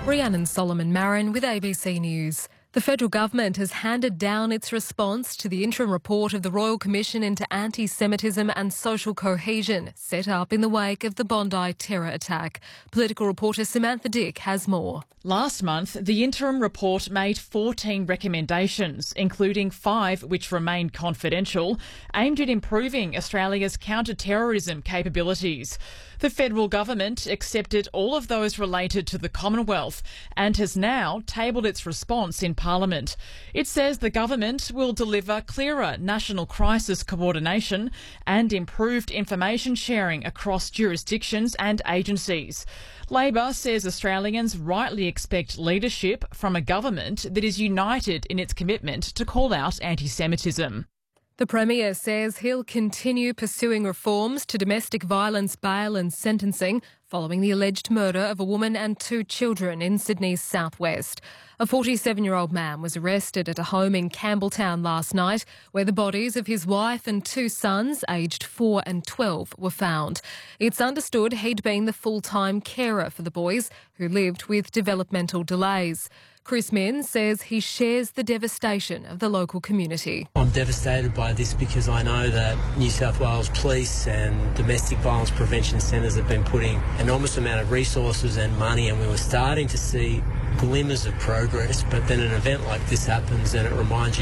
Rhiannon Solomon Marin with ABC News. The federal government has handed down its response to the interim report of the Royal Commission into Anti-Semitism and Social Cohesion, set up in the wake of the Bondi terror attack. Political reporter Samantha Dick has more. Last month, the interim report made 14 recommendations, including 5 which remain confidential, aimed at improving Australia's counter-terrorism capabilities. The federal government accepted all of those related to the Commonwealth and has now tabled its response in Parliament. It says the government will deliver clearer national crisis coordination and improved information sharing across jurisdictions and agencies. Labor says Australians rightly expect leadership from a government that is united in its commitment to call out anti-Semitism. The Premier says he'll continue pursuing reforms to domestic violence bail and sentencing following the alleged murder of a woman and 2 children in Sydney's southwest. A 47-year-old man was arrested at a home in Campbelltown last night where the bodies of his wife and 2 sons, aged 4 and 12, were found. It's understood he'd been the full-time carer for the boys who lived with developmental delays. Chris Min says he shares the devastation of the local community. I'm devastated by this because I know that New South Wales Police and domestic violence prevention centres have been putting enormous amount of resources and money, and we were starting to see glimmers of progress, but then an event like this happens and it reminds you